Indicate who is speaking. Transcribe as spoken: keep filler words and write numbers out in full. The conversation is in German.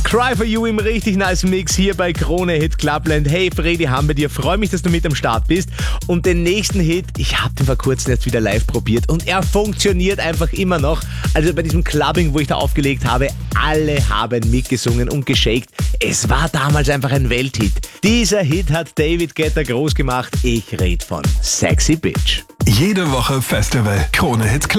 Speaker 1: Cry for You im richtig nice Mix hier bei Krone Hit Clubland. Hey Freddy, haben wir dir. Freue mich, dass du mit am Start bist. Und den nächsten Hit, ich habe den vor kurzem jetzt wieder live probiert und er funktioniert einfach immer noch. Also bei diesem Clubbing, wo ich da aufgelegt habe, alle haben mitgesungen und geshakt. Es war damals einfach ein Welthit. Dieser Hit hat David Guetta groß gemacht. Ich rede von Sexy Bitch.
Speaker 2: Jede Woche Festival. Krone Hit Club.